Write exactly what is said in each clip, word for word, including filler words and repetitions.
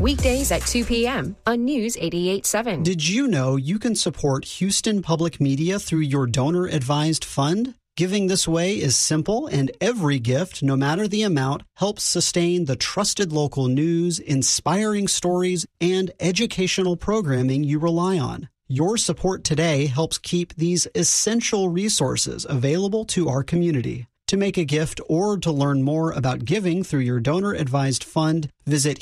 Weekdays at two p.m. on News eighty-eight point seven. Did you know you can support Houston Public Media through your donor-advised fund? Giving this way is simple, and every gift, no matter the amount, helps sustain the trusted local news, inspiring stories, and educational programming you rely on. Your support today helps keep these essential resources available to our community. To make a gift or to learn more about giving through your donor-advised fund, visit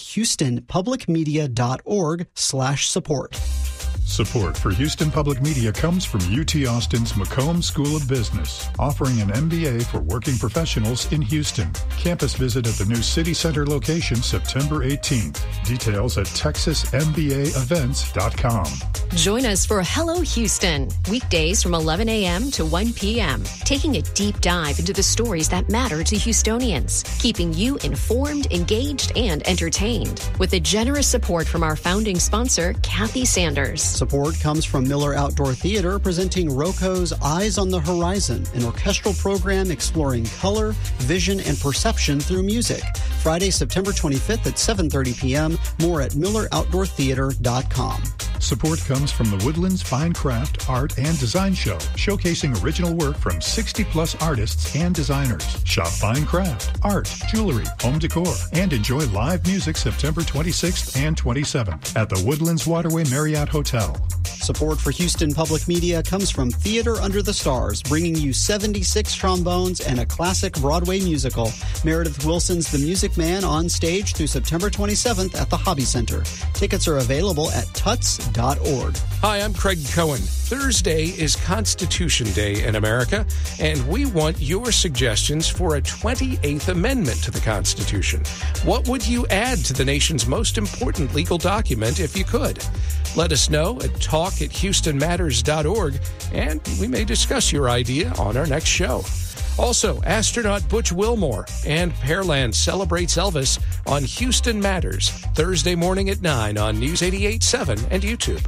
houstonpublicmedia.org slash support. Support for Houston Public Media comes from U T Austin's Macomb School of Business, offering an M B A for working professionals in Houston. Campus visit at the new City Center location September eighteenth. Details at texas m b a events dot com. Join us for Hello Houston, weekdays from eleven a.m. to one p.m., taking a deep dive into the stories that matter to Houstonians, keeping you informed, engaged, and entertained. With the generous support from our founding sponsor, Kathy Sanders. Support comes from Miller Outdoor Theater, presenting Roco's Eyes on the Horizon, an orchestral program exploring color, vision, and perception through music. Friday, September twenty-fifth at seven thirty p.m. More at miller outdoor theater dot com. Support comes from the Woodlands Fine Craft, Art, and Design Show, showcasing original work from sixty-plus artists and designers. Shop fine craft, art, jewelry, home decor, and enjoy live music September twenty-sixth and twenty-seventh at the Woodlands Waterway Marriott Hotel. Support for Houston Public Media comes from Theater Under the Stars, bringing you seventy-six trombones and a classic Broadway musical. Meredith Wilson's The Music Man on stage through September twenty-seventh at the Hobby Center. Tickets are available at tuts dot org. Hi, I'm Craig Cohen. Thursday is Constitution Day in America, and we want your suggestions for a twenty-eighth Amendment to the Constitution. What would you add to the nation's most important legal document if you could? Let us know at talk at houston matters dot org, and we may discuss your idea on our next show. Also, astronaut Butch Wilmore and Pearland celebrates Elvis on Houston Matters, Thursday morning at nine on News eighty-eight point seven and YouTube.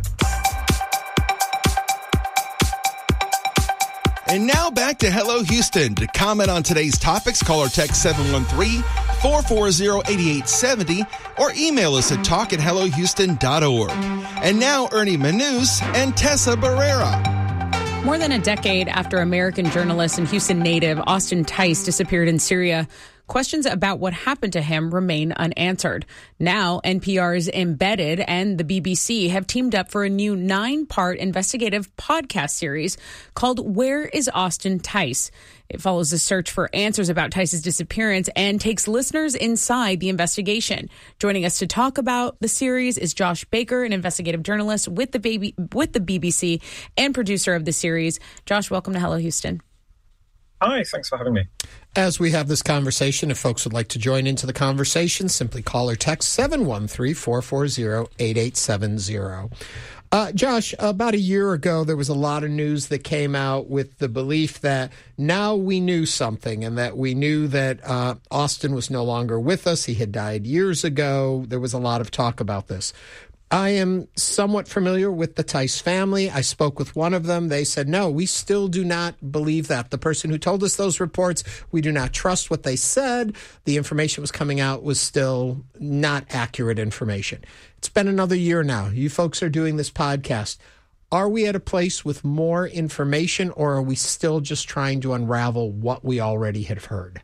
And now back to Hello Houston. To comment on today's topics, call or text seven one three, four four zero, eight eight seven zero or email us at talk at hello houston dot org. And now Ernie Manous and Tessa Barrera. More than a decade after American journalist and Houston native Austin Tice disappeared in Syria, questions about what happened to him remain unanswered. Now, N P R's Embedded and the B B C have teamed up for a new nine-part investigative podcast series called Where is Austin Tice? It follows the search for answers about Tice's disappearance and takes listeners inside the investigation. Joining us to talk about the series is Josh Baker, an investigative journalist with the baby, with the B B C and producer of the series. Josh, welcome to Hello Houston. Hi, thanks for having me. As we have this conversation, if folks would like to join into the conversation, simply call or text seven one three, four four zero, eight eight seven zero. Uh, Josh, about a year ago, there was a lot of news that came out with the belief that now we knew something and that we knew that uh, Austin was no longer with us. He had died years ago. There was a lot of talk about this. I am somewhat familiar with the Tice family. I spoke with one of them. They said, no, we still do not believe that. The person who told us those reports, we do not trust what they said. The information was coming out was still not accurate information. It's been another year now. You folks are doing this podcast. Are we at a place with more information, or are we still just trying to unravel what we already had heard?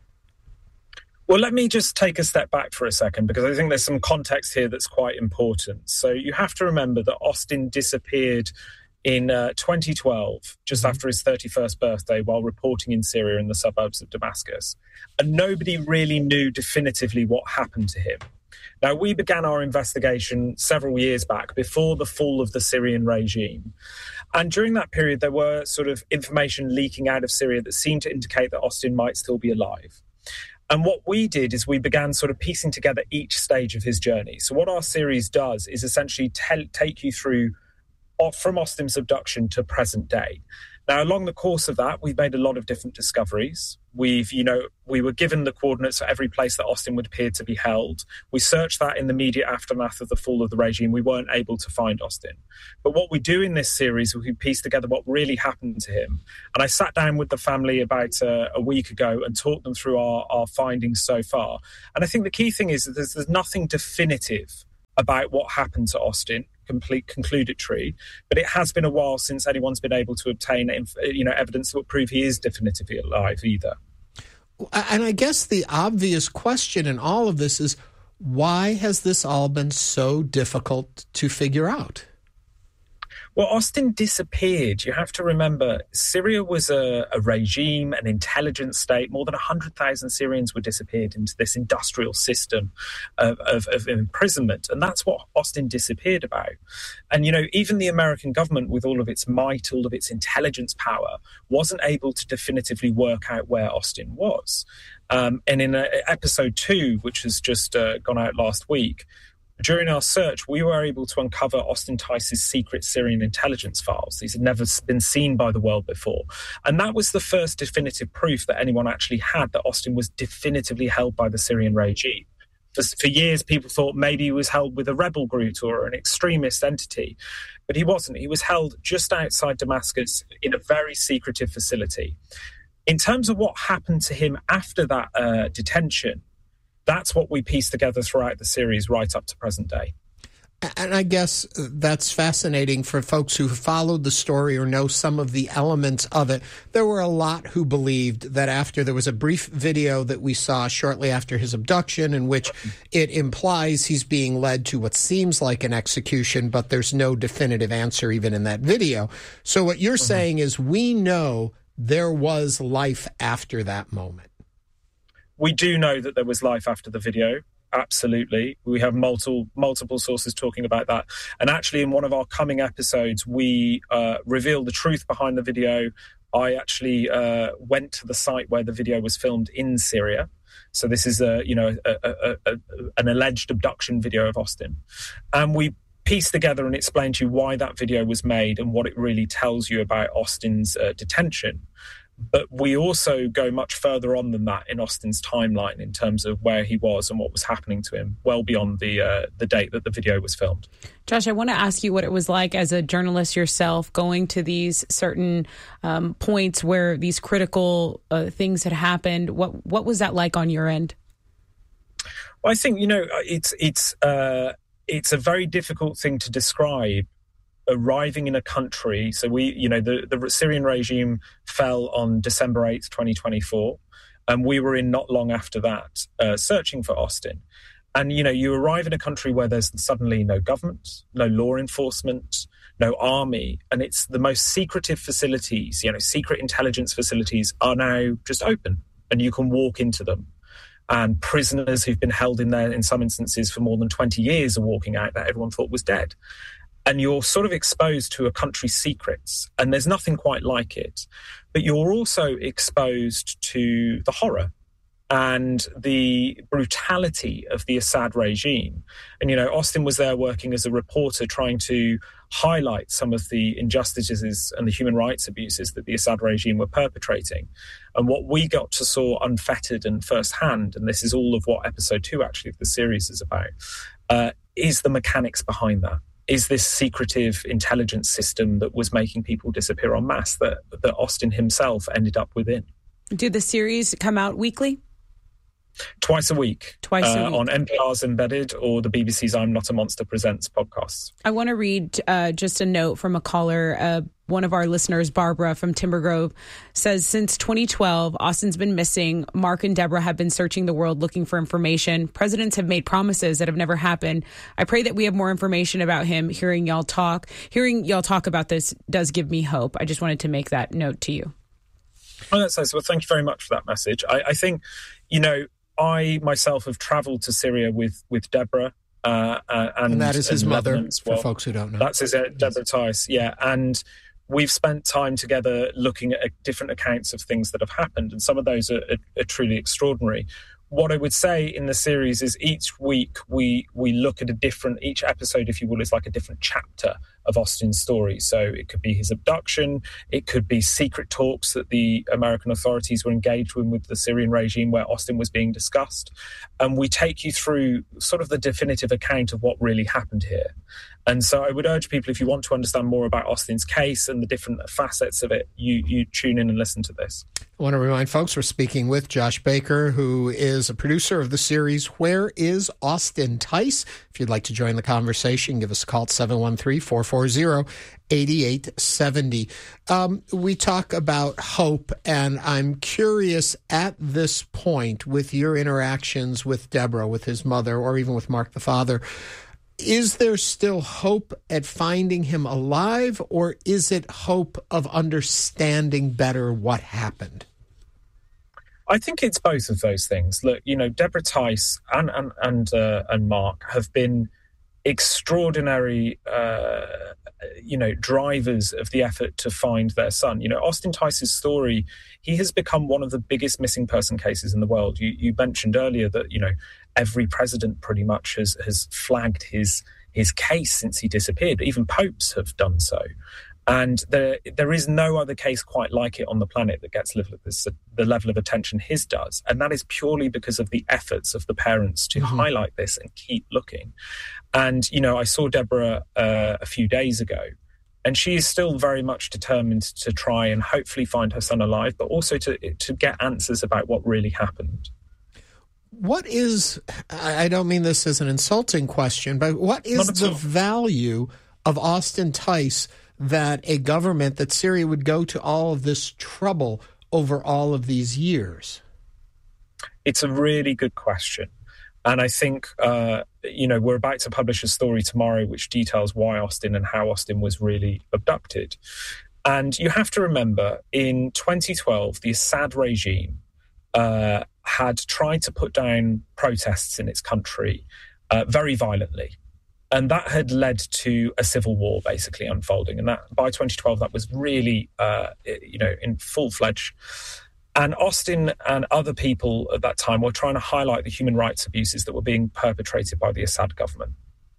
Well, let me just take a step back for a second, because I think there's some context here that's quite important. So you have to remember that Austin disappeared in uh, twenty twelve, just after his thirty-first birthday, while reporting in Syria in the suburbs of Damascus. And nobody really knew definitively what happened to him. Now, we began our investigation several years back, before the fall of the Syrian regime. And during that period, there were sort of information leaking out of Syria that seemed to indicate that Austin might still be alive. And what we did is we began sort of piecing together each stage of his journey. So what our series does is essentially te- take you through from Austin's abduction to present day. Now, along the course of that, we've made a lot of different discoveries. We've, you know, we were given the coordinates for every place that Austin would appear to be held. We searched that in the immediate aftermath of the fall of the regime. We weren't able to find Austin. But what we do in this series, we piece together what really happened to him. And I sat down with the family about uh, a week ago and talked them through our, our findings so far. And I think the key thing is that there's, there's nothing definitive about what happened to Austin, complete concludatory, but it has been a while since anyone's been able to obtain, you know, evidence that would prove he is definitively alive either. And I guess the obvious question in all of this is, why has this all been so difficult to figure out? Well, Austin disappeared. You have to remember, Syria was a, a regime, an intelligence state. More than one hundred thousand Syrians were disappeared into this industrial system of, of, of imprisonment. And that's what Austin disappeared about. And, you know, even the American government, with all of its might, all of its intelligence power, wasn't able to definitively work out where Austin was. Um, and in uh, episode two, which has just uh, gone out last week, during our search, we were able to uncover Austin Tice's secret Syrian intelligence files. These had never been seen by the world before. And that was the first definitive proof that anyone actually had that Austin was definitively held by the Syrian regime. For, for years, people thought maybe he was held with a rebel group or an extremist entity. But he wasn't. He was held just outside Damascus in a very secretive facility. In terms of what happened to him after that uh, detention, that's what we piece together throughout the series right up to present day. And I guess that's fascinating for folks who followed the story or know some of the elements of it. There were a lot who believed that after there was a brief video that we saw shortly after his abduction in which it implies he's being led to what seems like an execution, but there's no definitive answer even in that video. So what you're mm-hmm. saying is we know there was life after that moment. We do know that there was life after the video. Absolutely. We have multiple multiple sources talking about that. And actually, in one of our coming episodes, we uh, reveal the truth behind the video. I actually uh, went to the site where the video was filmed in Syria. So this is a, you know, a, a, a, an alleged abduction video of Austin. And we piece together and explain to you why that video was made and what it really tells you about Austin's uh, detention. But we also go much further on than that in Austin's timeline in terms of where he was and what was happening to him, well beyond the uh, the date that the video was filmed. Josh, I want to ask you what it was like as a journalist yourself, going to these certain um, points where these critical uh, things had happened. What what was that like on your end? Well, I think, you know, it's it's uh, it's a very difficult thing to describe. Arriving in a country, so we, you know, the, the Syrian regime fell on December eighth, twenty twenty-four, and we were in not long after that, uh, searching for Austin. And, you know, you arrive in a country where there's suddenly no government, no law enforcement, no army, and it's the most secretive facilities, you know, secret intelligence facilities are now just open, and you can walk into them. And prisoners who've been held in there in some instances for more than twenty years are walking out that everyone thought was dead. And you're sort of exposed to a country's secrets, and there's nothing quite like it. But you're also exposed to the horror and the brutality of the Assad regime. And, you know, Austin was there working as a reporter trying to highlight some of the injustices and the human rights abuses that the Assad regime were perpetrating. And what we got to saw unfettered and firsthand, and this is all of what episode two actually of the series is about, uh, is the mechanics behind that. Is this secretive intelligence system that was making people disappear en masse that, that Austin himself ended up within. Do the series come out weekly? Twice a week. Twice a uh, week. On N P R's Embedded or the B B C's I'm Not a Monster Presents podcasts. I want to read uh, just a note from a caller. Uh, one of our listeners, Barbara from Timber Grove, says, since twenty twelve, Austin's been missing. Mark and Deborah have been searching the world looking for information. Presidents have made promises that have never happened. I pray that we have more information about him. Hearing y'all talk, hearing y'all talk about this does give me hope. I just wanted to make that note to you. Oh, that's nice. Well, thank you very much for that message. I, I think, you know, I myself have travelled to Syria with with Deborah, uh, uh, and, and that is his mother. Well. For folks who don't know, that's his uh, Deborah Tice. Yeah, and we've spent time together looking at different accounts of things that have happened, and some of those are, are, are truly extraordinary. What I would say in the series is each week we we look at a different, each episode, if you will, is like a different chapter of Austin's story. So it could be his abduction, it could be secret talks that the American authorities were engaged in with the Syrian regime where Austin was being discussed. And we take you through sort of the definitive account of what really happened here. And so I would urge people, if you want to understand more about Austin's case and the different facets of it, you, you tune in and listen to this. I want to remind folks we're speaking with Josh Baker, who is a producer of the series Where is Austin Tice? If you'd like to join the conversation, give us a call at seven one three, four four zero, eight eight seven zero. Um, we talk about hope, and I'm curious at this point with your interactions with Deborah, with his mother, or even with Mark the father, is there still hope at finding him alive, or is it hope of understanding better what happened? I think it's both of those things. Look, you know, Deborah Tice and and and, uh, and Mark have been extraordinary, uh, you know, drivers of the effort to find their son. You know, Austin Tice's story, he has become one of the biggest missing person cases in the world. You, you mentioned earlier that, you know, every president pretty much has, has flagged his his case since he disappeared. Even popes have done so. And there there is no other case quite like it on the planet that gets this, the level of attention his does. And that is purely because of the efforts of the parents to mm-hmm. highlight this and keep looking. And, you know, I saw Deborah uh, a few days ago, and she is still very much determined to try and hopefully find her son alive, but also to to get answers about what really happened. What is, I don't mean this as an insulting question, but what is the all. value of Austin Tice that a government, that Syria would go to all of this trouble over all of these years? It's a really good question. And I think, uh, you know, we're about to publish a story tomorrow which details why Austin and how Austin was really abducted. And you have to remember, in twenty twelve, the Assad regime uh, had tried to put down protests in its country uh, very violently. And that had led to a civil war basically unfolding. And that by twenty twelve, that was really, uh, you know, in full-fledged. And Austin and other people at that time were trying to highlight the human rights abuses that were being perpetrated by the Assad government.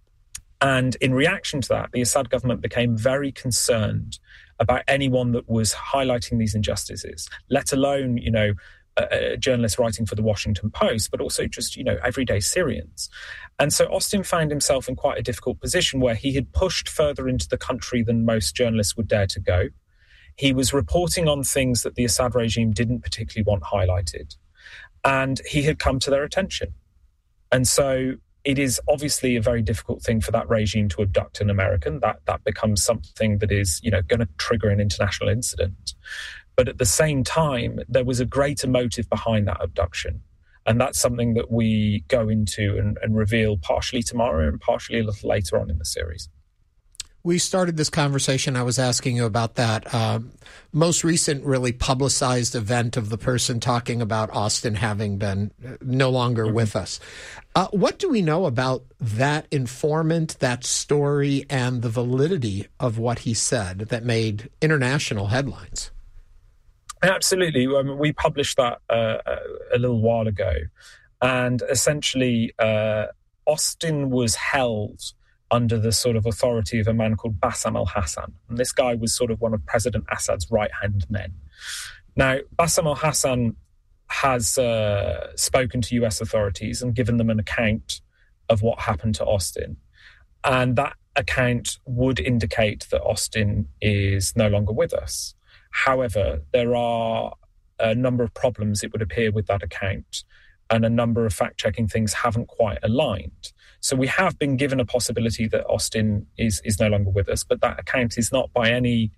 And in reaction to that, the Assad government became very concerned about anyone that was highlighting these injustices, let alone, you know, a, a journalist writing for the Washington Post, but also just, you know, everyday Syrians. And so Austin found himself in quite a difficult position where he had pushed further into the country than most journalists would dare to go. He was reporting on things that the Assad regime didn't particularly want highlighted. And he had come to their attention. And so it is obviously a very difficult thing for that regime to abduct an American. That that becomes something that is, you know, going to trigger an international incident. But at the same time, there was a greater motive behind that abduction. And that's something that we go into and, and reveal partially tomorrow and partially a little later on in the series. We started this conversation, I was asking you about that uh, most recent really publicized event of the person talking about Austin having been no longer mm-hmm. with us. Uh, what do we know about that informant, that story, and the validity of what he said that made international headlines? Absolutely. Um, we published that uh, a little while ago. And essentially, uh, Austin was held under the sort of authority of a man called Bassam al-Hassan. And this guy was sort of one of President Assad's right-hand men. Now, Bassam al-Hassan has uh, spoken to U S authorities and given them an account of what happened to Austin. And that account would indicate that Austin is no longer with us. However, there are a number of problems, it would appear, with that account, and a number of fact-checking things haven't quite aligned. So we have been given a possibility that Austin is is no longer with us, but that account is not by any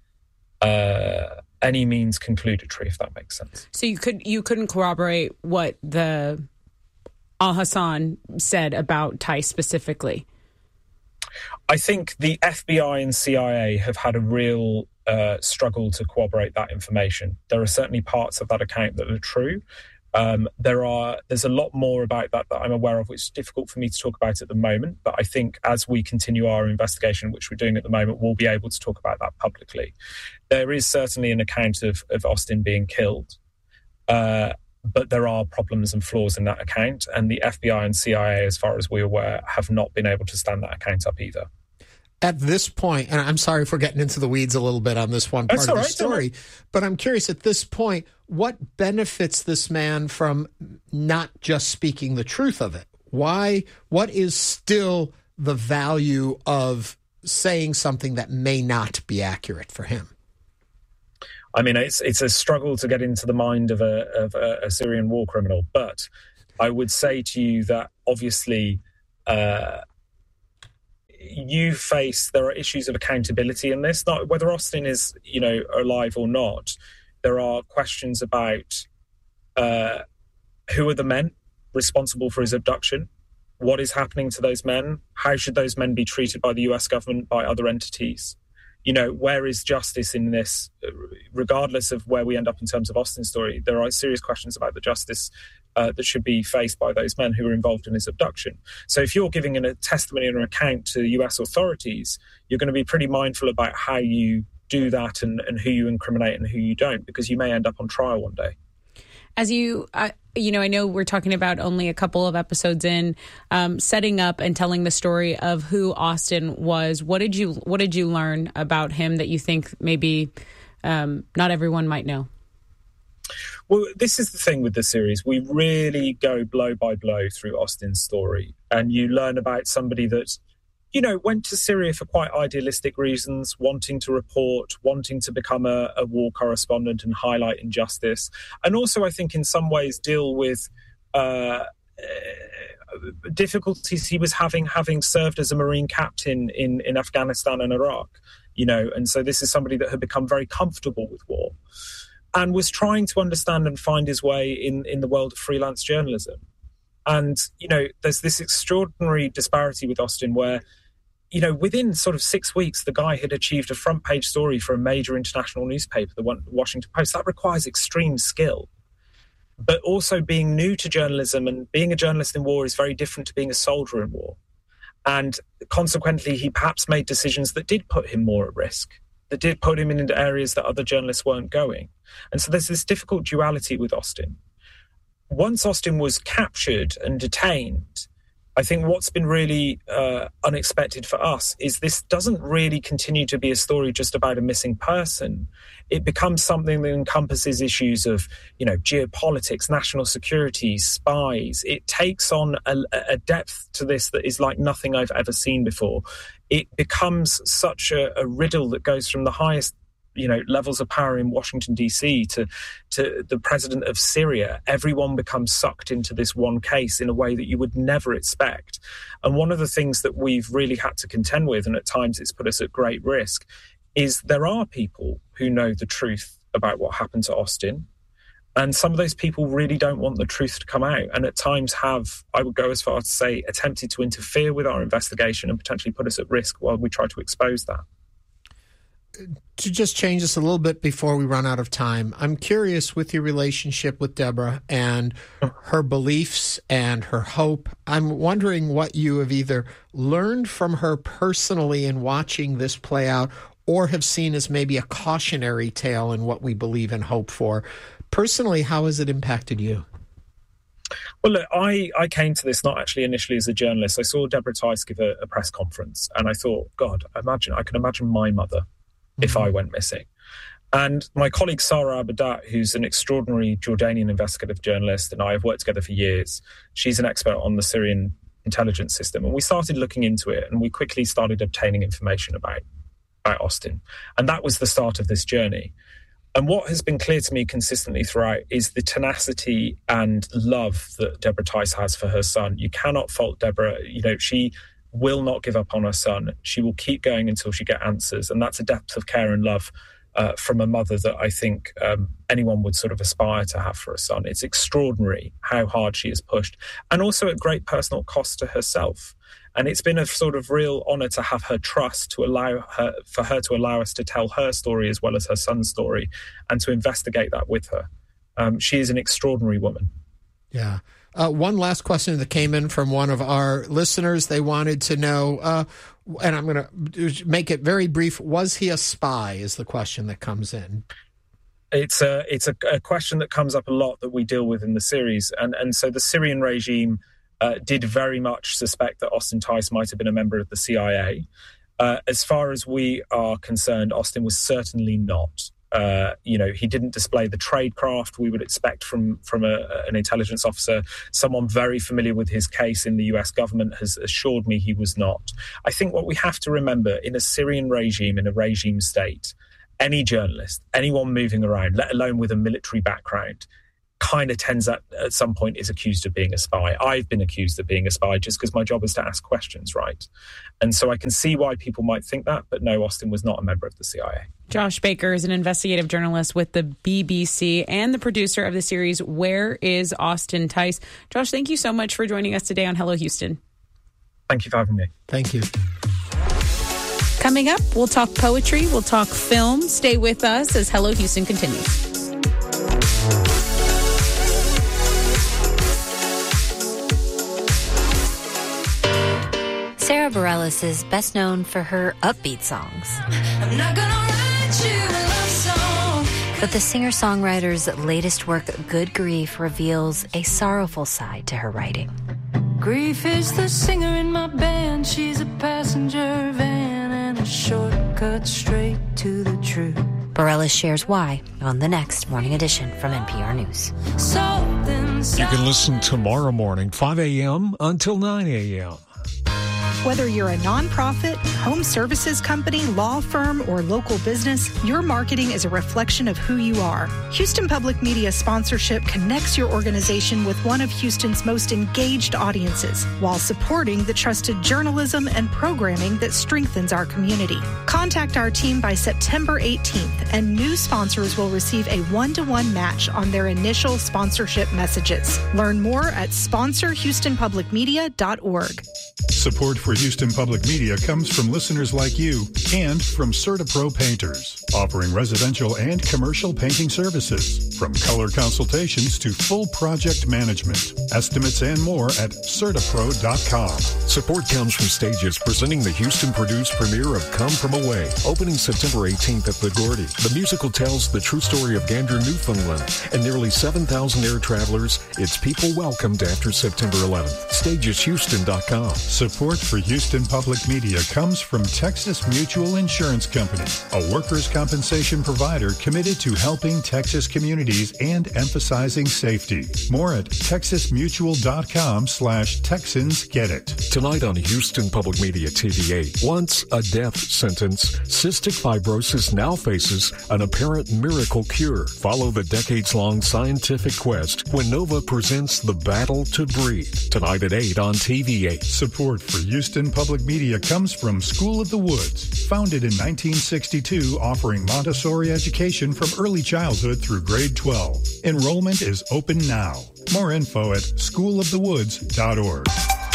uh, any means concludatory, if that makes sense. So you could you couldn't corroborate what the al-Hassan said about Tice specifically? I think the F B I and C I A have had a real uh, struggle to corroborate that information. There are certainly parts of that account that are true. Um, there are, there's a lot more about that that I'm aware of, which is difficult for me to talk about at the moment. But I think as we continue our investigation, which we're doing at the moment, we'll be able to talk about that publicly. There is certainly an account of, of Austin being killed, uh, but there are problems and flaws in that account. And the F B I and C I A, as far as we're aware, have not been able to stand that account up either. At this point, and I'm sorry for getting into the weeds a little bit on this one part That's of the right, story, but I'm curious at this point, what benefits this man from not just speaking the truth of it? Why, what is still the value of saying something that may not be accurate for him? I mean, it's it's a struggle to get into the mind of a of a, a Syrian war criminal, but I would say to you that obviously uh, you face there are issues of accountability in this. Not whether Austin is you know alive or not. There are questions about uh, who are the men responsible for his abduction. What is happening to those men? How should those men be treated by the U S government, by other entities? You know, where is justice in this? Regardless of where we end up in terms of Austin's story, there are serious questions about the justice uh, that should be faced by those men who were involved in his abduction. So if you're giving a testimony or an account to U S authorities, you're going to be pretty mindful about how you do that and, and who you incriminate and who you don't, because you may end up on trial one day. As you, uh, you know, I know we're talking about only a couple of episodes in, um, setting up and telling the story of who Austin was. What did you, what did you learn about him that you think maybe um, not everyone might know? Well, this is the thing with the series. We really go blow by blow through Austin's story, and you learn about somebody that, you know, went to Syria for quite idealistic reasons, wanting to report, wanting to become a, a war correspondent and highlight injustice. And also, I think, in some ways, deal with uh, difficulties he was having, having served as a Marine captain in, in Afghanistan and Iraq, you know. And so this is somebody that had become very comfortable with war and was trying to understand and find his way in, in the world of freelance journalism. And, you know, there's this extraordinary disparity with Austin where, you know, within sort of six weeks, the guy had achieved a front page story for a major international newspaper, the Washington Post. That requires extreme skill. But also being new to journalism and being a journalist in war is very different to being a soldier in war. And consequently, he perhaps made decisions that did put him more at risk, that did put him into areas that other journalists weren't going. And so there's this difficult duality with Austin. Once Austin was captured and detained, I think what's been really uh, unexpected for us is this doesn't really continue to be a story just about a missing person. It becomes something that encompasses issues of, you know, geopolitics, national security, spies. It takes on a, a depth to this that is like nothing I've ever seen before. It becomes such a, a riddle that goes from the highest, you know, levels of power in Washington, D C to, to the president of Syria. Everyone becomes sucked into this one case in a way that you would never expect. And one of the things that we've really had to contend with, and at times it's put us at great risk, is there are people who know the truth about what happened to Austin. And some of those people really don't want the truth to come out, and at times have, I would go as far as to say, attempted to interfere with our investigation and potentially put us at risk while we try to expose that. To just change this a little bit before we run out of time, I'm curious with your relationship with Deborah and her beliefs and her hope. I'm wondering what you have either learned from her personally in watching this play out or have seen as maybe a cautionary tale in what we believe and hope for. Personally, how has it impacted you? Well, look, I, I came to this not actually initially as a journalist. I saw Deborah Tice give a, a press conference and I thought, God, imagine I can imagine my mother if I went missing. And my colleague Sarah Abadat, who's an extraordinary Jordanian investigative journalist, and I have worked together for years. She's an expert on the Syrian intelligence system. And we started looking into it, and we quickly started obtaining information about, about Austin. And that was the start of this journey. And what has been clear to me consistently throughout is the tenacity and love that Deborah Tice has for her son. You cannot fault Deborah. You know, she will not give up on her son. She will keep going until she gets answers. And that's a depth of care and love uh, from a mother that I think um, anyone would sort of aspire to have for a son. It's extraordinary how hard she has pushed, and also at great personal cost to herself. And it's been a sort of real honour to have her trust to allow her, for her to allow us to tell her story as well as her son's story and to investigate that with her. Um, she is an extraordinary woman. Yeah. Uh, one last question that came in from one of our listeners. They wanted to know, uh, and I'm going to make it very brief, was he a spy is the question that comes in. It's a it's a, a question that comes up a lot that we deal with in the series. And, and so the Syrian regime uh, did very much suspect that Austin Tice might have been a member of the C I A. Uh, as far as we are concerned, Austin was certainly not. Uh, you know, he didn't display the tradecraft we would expect from from a, an intelligence officer. Someone very familiar with his case in the U S government has assured me he was not. I think what we have to remember in a Syrian regime, in a regime state, any journalist, anyone moving around, let alone with a military background, kind of tends at, at some point is accused of being a spy. I've been accused of being a spy just because my job is to ask questions, right? And so I can see why people might think that, but no, Austin was not a member of the C I A. Josh Baker is an investigative journalist with the B B C and the producer of the series Where is Austin Tice? Josh, thank you so much for joining us today on Hello Houston. Thank you for having me. Thank you. Coming up, we'll talk poetry, we'll talk film. Stay with us as Hello Houston continues. Sarah Bareilles is best known for her upbeat songs. I'm not gonna write you a love song. But the singer-songwriter's latest work, Good Grief, reveals a sorrowful side to her writing. Grief is the singer in my band. She's a passenger van and a shortcut straight to the truth. Bareilles shares why on the next Morning Edition from N P R News. Something, something. You can listen tomorrow morning, five a.m. until nine a.m. Whether you're a nonprofit, home services company, law firm, or local business, your marketing is a reflection of who you are. Houston Public Media sponsorship connects your organization with one of Houston's most engaged audiences while supporting the trusted journalism and programming that strengthens our community. Contact our team by September eighteenth, and new sponsors will receive a one-to-one match on their initial sponsorship messages. Learn more at sponsor houston public media dot org. Support for Houston Public Media comes from listeners like you and from CertaPro Painters, offering residential and commercial painting services, from color consultations to full project management. Estimates and more at certapro dot com. Support comes from Stages, presenting the Houston-produced premiere of Come From Away, opening September eighteenth at the Gordy. The musical tells the true story of Gander, Newfoundland, and nearly seven thousand air travelers. Its people welcomed after September eleventh. stages houston dot com. Support for Houston Public Media comes from Texas Mutual Insurance Company, a workers' compensation provider committed to helping Texas communities and emphasizing safety. More at texas mutual dot com slash Texans Get It. Tonight on Houston Public Media T V eight, once a death sentence, cystic fibrosis now faces an apparent miracle cure. Follow the decades-long scientific quest when Nova presents The Battle to Breathe. Tonight at eight on T V eight. Support for Houston Public Media comes from School of the Woods, founded in nineteen sixty-two, offering Montessori education from early childhood through grade twelve. Enrollment is open now. More info at school of the woods dot org.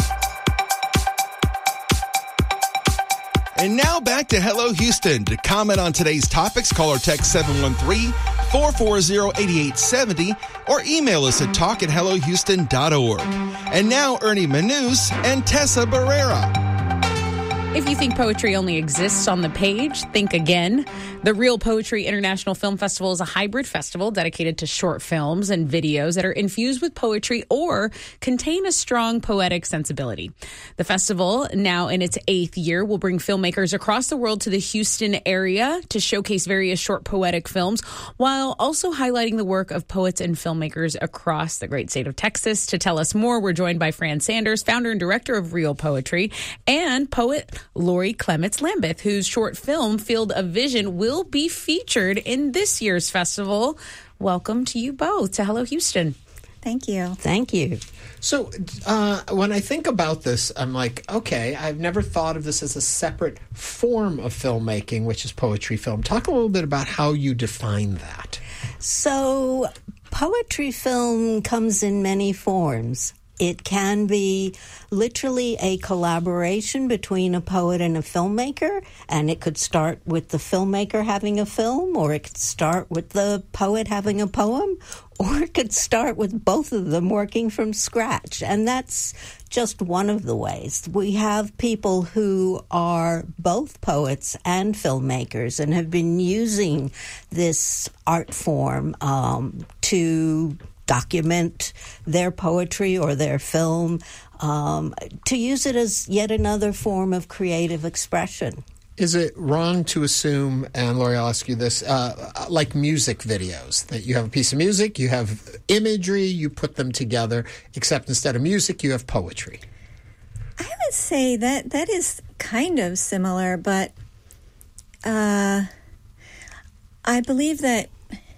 And now back to Hello Houston. To comment on today's topics, call or text seven one three, four four zero, eight eight seven zero or email us at talk at hello houston dot org. And now Ernie Manous and Tessa Barrera. If you think poetry only exists on the page, think again. The Real Poetry International Film Festival is a hybrid festival dedicated to short films and videos that are infused with poetry or contain a strong poetic sensibility. The festival, now in its eighth year, will bring filmmakers across the world to the Houston area to showcase various short poetic films, while also highlighting the work of poets and filmmakers across the great state of Texas. To tell us more, we're joined by Fran Sanders, founder and director of Real Poetry, and poet Lori Clements Lambeth, whose short film, Field of Vision, will be featured in this year's festival. Welcome to you both to Hello Houston. Thank you. Thank you. So uh, when I think about this, I'm like, okay, I've never thought of this as a separate form of filmmaking, which is poetry film. Talk a little bit about how you define that. So poetry film comes in many forms. It can be literally a collaboration between a poet and a filmmaker, and it could start with the filmmaker having a film, or it could start with the poet having a poem, or it could start with both of them working from scratch. And that's just one of the ways. We have people who are both poets and filmmakers and have been using this art form um, to document their poetry or their film, um, to use it as yet another form of creative expression. Is it wrong to assume, and Lori, I'll ask you this, uh, like music videos, that you have a piece of music, you have imagery, you put them together, except instead of music, you have poetry? I would say that that is kind of similar, but uh, I believe that,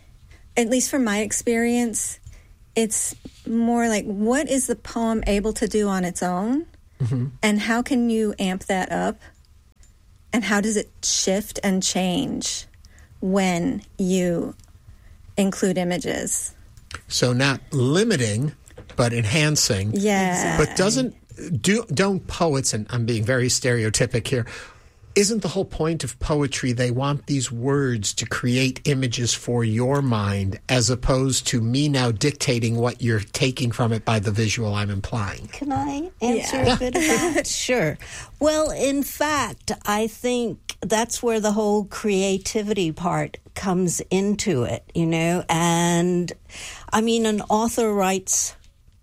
at least from my experience, it's more like, what is the poem able to do on its own? Mm-hmm. And how can you amp that up? And how does it shift and change when you include images? So not limiting, but enhancing. Yeah. But doesn't do don't poets, and I'm being very stereotypic here, isn't the whole point of poetry they want these words to create images for your mind, as opposed to me now dictating what you're taking from it by the visual I'm implying? Can I answer Yeah. a bit of that? Sure. Well, in fact, I think that's where the whole creativity part comes into it, you know? And, I mean, an author writes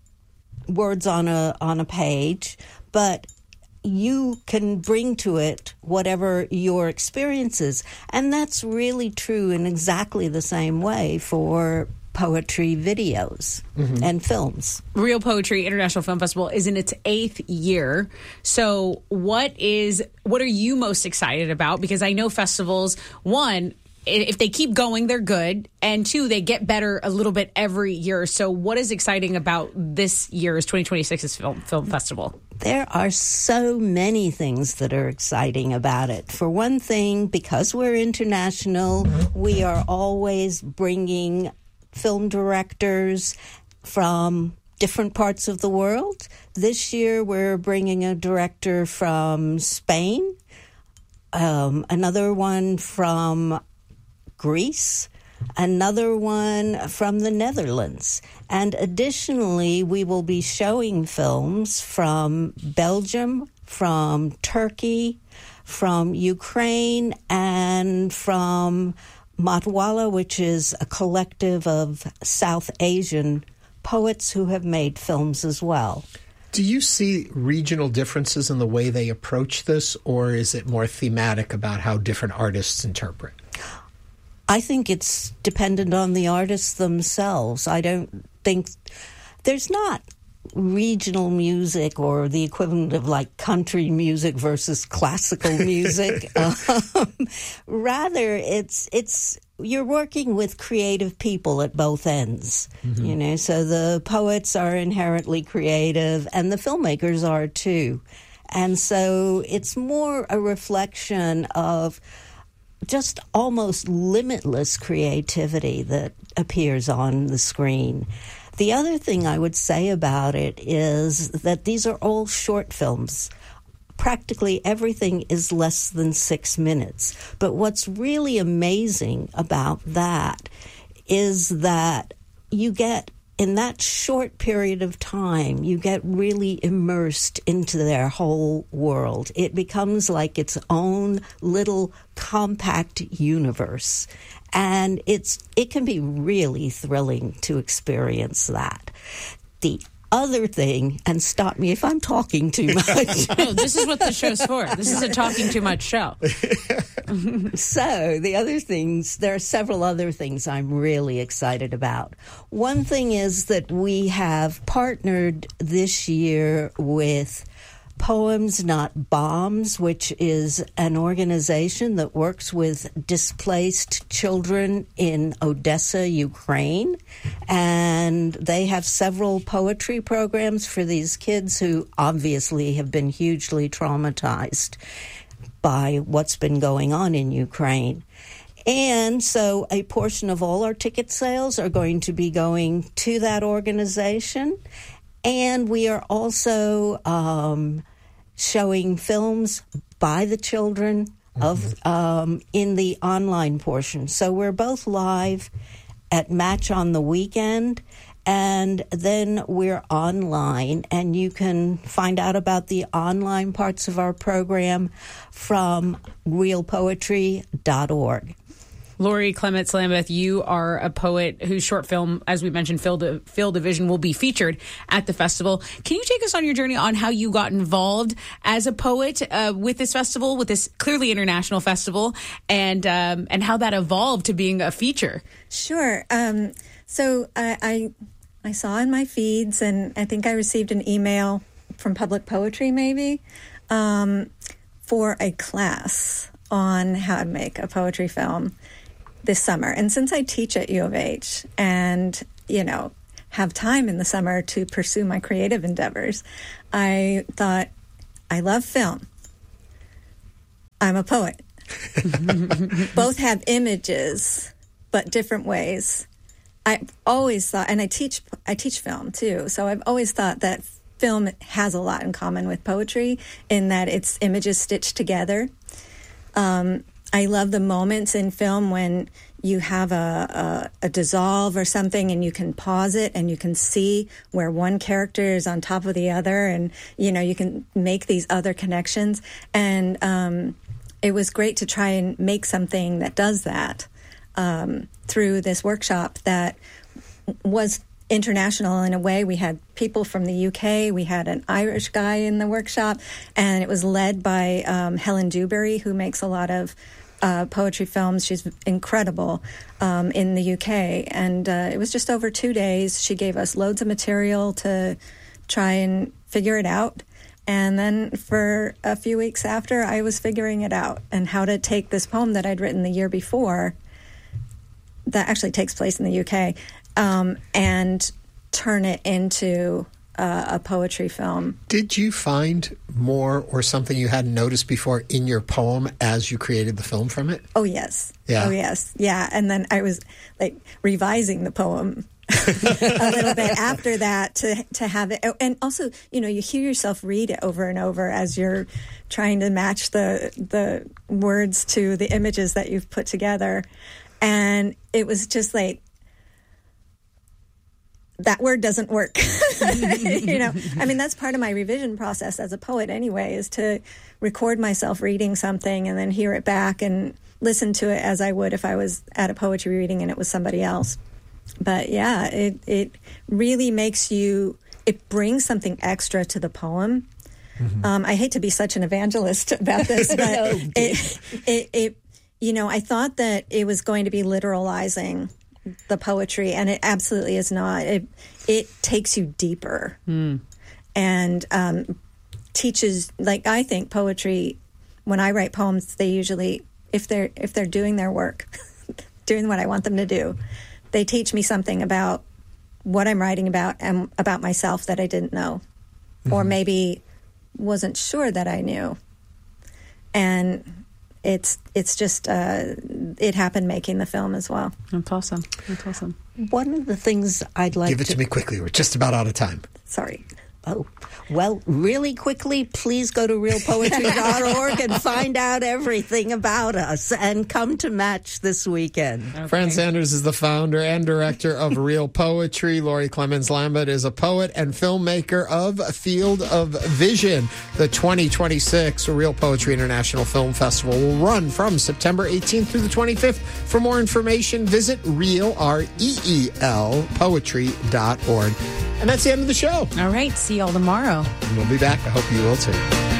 words on a on a page, but you can bring to it whatever your experience is. And that's really true in exactly the same way for poetry videos mm-hmm. and films. Real Poetry International Film Festival is in its eighth year. So what is what are you most excited about? Because I know festivals, one, if they keep going, they're good. And two, they get better a little bit every year. So what is exciting about this year's twenty twenty-six's film, film festival? There are so many things that are exciting about it. For one thing, because we're international, we are always bringing film directors from different parts of the world. This year, we're bringing a director from Spain, um, another one from Greece, another one from the Netherlands. And additionally, we will be showing films from Belgium, from Turkey, from Ukraine, and from Matwala, which is a collective of South Asian poets who have made films as well. Do you see regional differences in the way they approach this, or is it more thematic about how different artists interpret? I think it's dependent on the artists themselves. I don't think there's not regional music or the equivalent of like country music versus classical music. um, rather, it's it's you're working with creative people at both ends. Mm-hmm. You know, so the poets are inherently creative, and the filmmakers are too. And so it's more a reflection of just almost limitless creativity that appears on the screen. The other thing I would say about it is that these are all short films. Practically everything is less than six minutes. But what's really amazing about that is that you get, in that short period of time, you get really immersed into their whole world. It becomes like its own little compact universe. And it's it can be really thrilling to experience that. The other thing, and stop me if I'm talking too much. No, this is what the show's for. This is a talking too much show. So the other things, there are several other things I'm really excited about. One thing is that we have partnered this year with Poems Not Bombs, which is an organization that works with displaced children in Odessa, Ukraine. And they have several poetry programs for these kids who obviously have been hugely traumatized by what's been going on in Ukraine. And so a portion of all our ticket sales are going to be going to that organization. And we are also um, showing films by the children of um, in the online portion. So we're both live at Match on the weekend, and then we're online, and you can find out about the online parts of our program from real poetry dot org. Laurie Clements Lambeth, you are a poet whose short film, as we mentioned, Field, Field Division, will be featured at the festival. Can you take us on your journey on how you got involved as a poet uh, with this festival, with this clearly international festival, and um, and how that evolved to being a feature? Sure. Um, so I, I I saw in my feeds, and I think I received an email from Public Poetry, maybe, um, for a class on how to make a poetry film this summer. And since I teach at U of H and, you know, have time in the summer to pursue my creative endeavors, I thought, I love film. I'm a poet. Both have images, but different ways. I've always thought, and I teach I teach film too, so I've always thought that film has a lot in common with poetry in that it's images stitched together. Um, I love the moments in film when you have a, a, a dissolve or something and you can pause it and you can see where one character is on top of the other, and, you know, you can make these other connections. And um, it was great to try and make something that does that um, through this workshop that was international in a way. We had people from the U K. We had an Irish guy in the workshop, and it was led by um, Helen Dewberry, who makes a lot of uh, poetry films. She's incredible um, in the U K, and uh, it was just over two days. She gave us loads of material to try and figure it out. And then for a few weeks after, I was figuring it out and how to take this poem that I'd written the year before, that actually takes place in the U K, Um, and turn it into uh, a poetry film. Did you find more or something you hadn't noticed before in your poem as you created the film from it? Oh, yes. Yeah. Oh, yes. Yeah. And then I was like revising the poem a little bit after that to to have it. And also, you know, you hear yourself read it over and over as you're trying to match the the words to the images that you've put together. And it was just like, that word doesn't work. You know, I mean, that's part of my revision process as a poet anyway, is to record myself reading something and then hear it back and listen to it as I would if I was at a poetry reading and it was somebody else. But yeah, it, it really makes you, it brings something extra to the poem. Mm-hmm. Um, I hate to be such an evangelist about this, but no, it, it, it, you know, I thought that it was going to be literalizing the poetry, and it absolutely is not. It it takes you deeper mm. and um, teaches. Like, I think poetry, when I write poems, they usually, if they're if they're doing their work, doing what I want them to do, they teach me something about what I'm writing about and about myself that I didn't know, mm-hmm. or maybe wasn't sure that I knew. And It's it's just, uh, it happened making the film as well. That's awesome. That's awesome. One of the things I'd like Give it to... to me quickly. We're just about out of time. Sorry. Oh, well, really quickly, please go to real poetry dot org and find out everything about us and come to Match this weekend. Okay. Fran Sanders is the founder and director of Real Poetry. Laurie Clements Lambeth is a poet and filmmaker of Field of Vision. The twenty twenty-six Real Poetry International Film Festival will run from September eighteenth through the twenty-fifth. For more information, visit real, R E E L, poetry dot org. And that's the end of the show. All right. See you all tomorrow. And we'll be back. I hope you will too.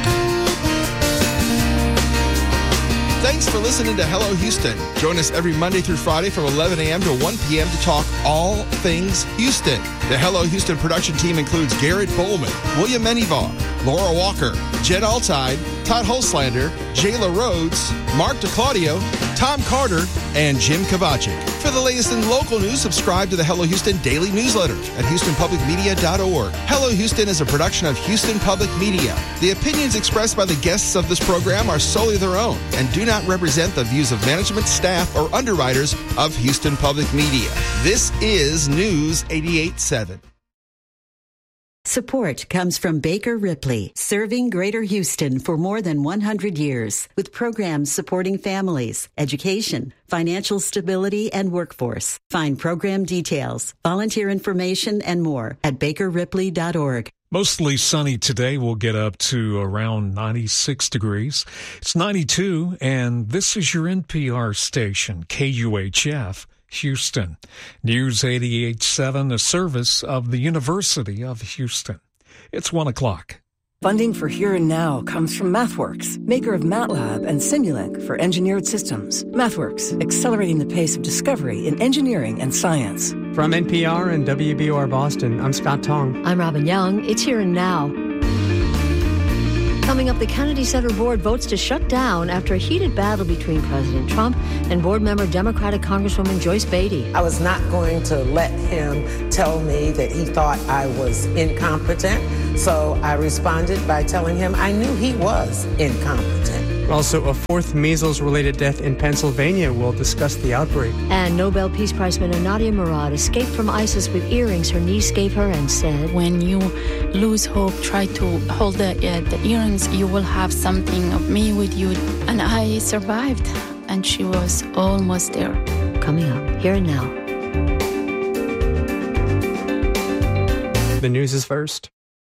Thanks for listening to Hello Houston. Join us every Monday through Friday from eleven a.m. to one p.m. to talk all things Houston. The Hello Houston production team includes Garrett Bowman, William Menivar, Laura Walker, Jen Altide, Todd Holslander, Jayla Rhodes, Mark DeClaudio, Tom Carter, and Jim Kovacic. For the latest in local news, subscribe to the Hello Houston daily newsletter at houston public media dot org. Hello Houston is a production of Houston Public Media. The opinions expressed by the guests of this program are solely their own and do not represent the views of management, staff, or underwriters of Houston Public Media. This is News eighty-eight point seven. Support comes from Baker Ripley, serving Greater Houston for more than one hundred years, with programs supporting families, education, financial stability, and workforce. Find program details, volunteer information, and more at baker ripley dot org. Mostly sunny today. We'll get up to around ninety-six degrees. It's ninety-two, and this is your N P R station, K U H F, Houston. News eighty-eight point seven, a service of the University of Houston. It's one o'clock. Funding for Here and Now comes from MathWorks, maker of MATLAB and Simulink for engineered systems. MathWorks, accelerating the pace of discovery in engineering and science. From N P R and W B O R Boston, I'm Scott Tong. I'm Robin Young. It's Here and Now. Coming up, the Kennedy Center Board votes to shut down after a heated battle between President Trump and board member Democratic Congresswoman Joyce Beatty. I was not going to let him tell me that he thought I was incompetent, so I responded by telling him I knew he was incompetent. Also, a fourth measles-related death in Pennsylvania. We'll discuss the outbreak. And Nobel Peace Prize winner Nadia Murad escaped from ISIS with earrings her niece gave her and said, "When you lose hope, try to hold the, uh, the earrings. You will have something of me with you." And I survived, and she was almost there. Coming up, Here and Now. The news is first.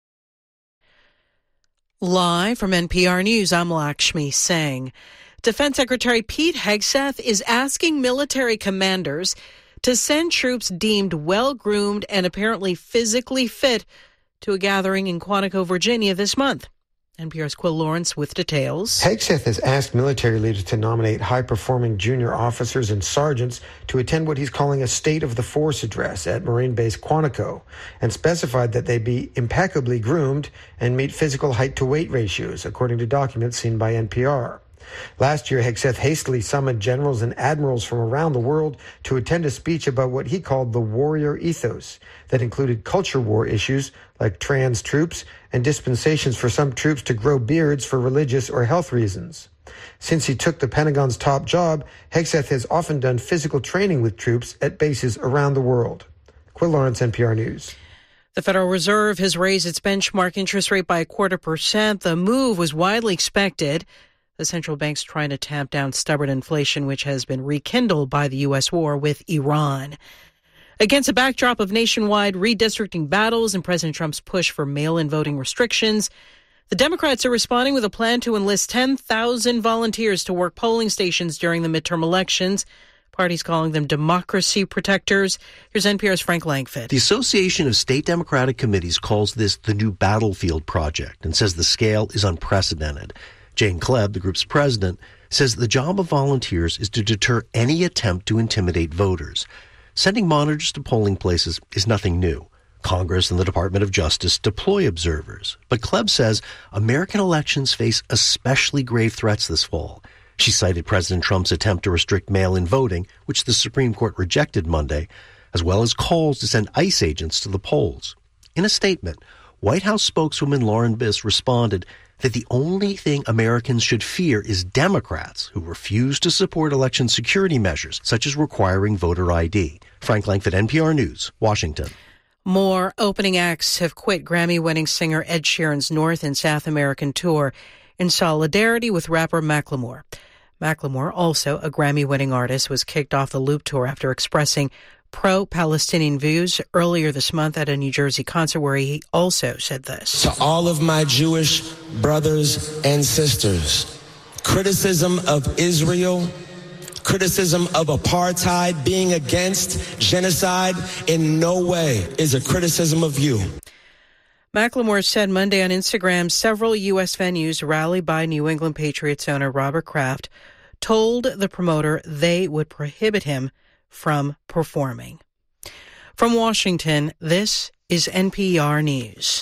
Live from N P R News, I'm Lakshmi Singh. Defense Secretary Pete Hegseth is asking military commanders to send troops deemed well-groomed and apparently physically fit to a gathering in Quantico, Virginia this month. N P R's Quill Lawrence with details. Hegseth has asked military leaders to nominate high-performing junior officers and sergeants to attend what he's calling a State of the Force address at Marine Base Quantico, and specified that they be impeccably groomed and meet physical height-to-weight ratios, according to documents seen by N P R. Last year, Hegseth hastily summoned generals and admirals from around the world to attend a speech about what he called the warrior ethos that included culture war issues like trans troops and dispensations for some troops to grow beards for religious or health reasons. Since he took the Pentagon's top job, Hegseth has often done physical training with troops at bases around the world. Quill Lawrence, N P R News. The Federal Reserve has raised its benchmark interest rate by a quarter percent. The move was widely expected. The central bank's trying to tamp down stubborn inflation, which has been rekindled by the U S war with Iran. Against a backdrop of nationwide redistricting battles and President Trump's push for mail-in voting restrictions, the Democrats are responding with a plan to enlist ten thousand volunteers to work polling stations during the midterm elections. Parties calling them democracy protectors. Here's N P R's Frank Langford. The Association of State Democratic Committees calls this the new battlefield project and says the scale is unprecedented. Jane Klebb, the group's president, says the job of volunteers is to deter any attempt to intimidate voters. Sending monitors to polling places is nothing new. Congress and the Department of Justice deploy observers. But Klebb says American elections face especially grave threats this fall. She cited President Trump's attempt to restrict mail-in voting, which the Supreme Court rejected Monday, as well as calls to send ICE agents to the polls. In a statement, White House spokeswoman Lauren Biss responded that the only thing Americans should fear is Democrats who refuse to support election security measures, such as requiring voter I D. Frank Langford, N P R News, Washington. More opening acts have quit Grammy-winning singer Ed Sheeran's North and South American tour in solidarity with rapper Macklemore. Macklemore, also a Grammy-winning artist, was kicked off the Loop tour after expressing pro-Palestinian views earlier this month at a New Jersey concert where he also said this. To all of my Jewish brothers and sisters, criticism of Israel, criticism of apartheid, being against genocide in no way is a criticism of you. Macklemore said Monday on Instagram several U S venues rallied by New England Patriots owner Robert Kraft told the promoter they would prohibit him from performing. From Washington, this is N P R News.